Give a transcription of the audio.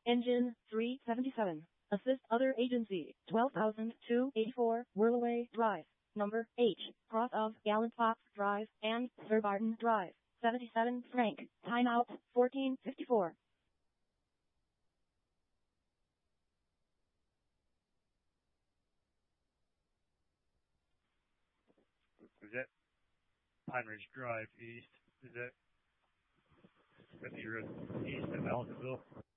Engine 377. Assist other agency 12,284 Whirlaway Drive. Number H. Cross of Gallant Fox Drive and Sir Barton Drive. 77 Frank. Timeout 1454. Is that Pine Ridge Drive East? Is that the east of Allenville?